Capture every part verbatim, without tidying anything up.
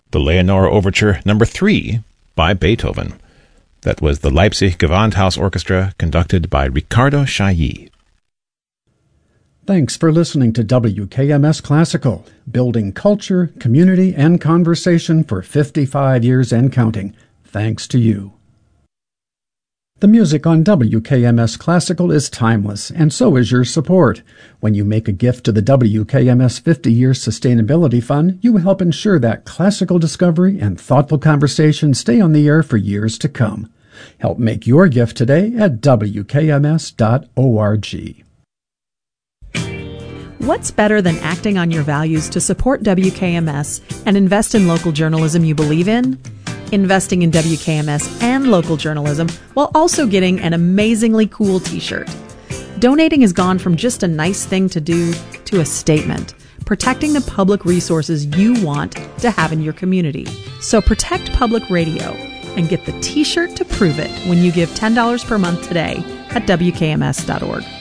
the Leonore Overture Number three by Beethoven. That was the Leipzig Gewandhaus Orchestra, conducted by Riccardo Chailly. Thanks for listening to W K M S Classical, building culture, community, and conversation for fifty-five years and counting. Thanks to you. The music on W K M S Classical is timeless, and so is your support. When you make a gift to the W K M S fifty-year Sustainability Fund, you help ensure that classical discovery and thoughtful conversation stay on the air for years to come. Help make your gift today at W K M S dot org. What's better than acting on your values to support W K M S and invest in local journalism you believe in? Investing in W K M S and local journalism while also getting an amazingly cool t-shirt. Donating has gone from just a nice thing to do to a statement, protecting the public resources you want to have in your community. So protect public radio and get the t-shirt to prove it when you give ten dollars per month today at W K M S dot org.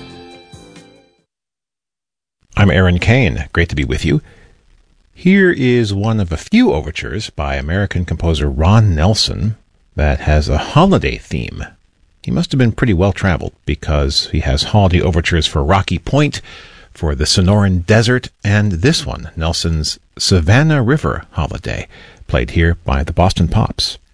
I'm Aaron Kane. Great to be with you. Here is one of a few overtures by American composer Ron Nelson that has a holiday theme. He must have been pretty well-traveled because he has holiday overtures for Rocky Point, for the Sonoran Desert, and this one, Nelson's Savannah River Holiday, played here by the Boston Pops.